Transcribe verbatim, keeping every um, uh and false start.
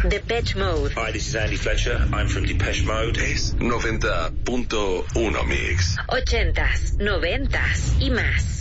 Depeche Mode. Hi, this is Andy Fletcher. I'm from Depeche Mode. Es noventa punto uno Mix. Ochentas, noventas y más.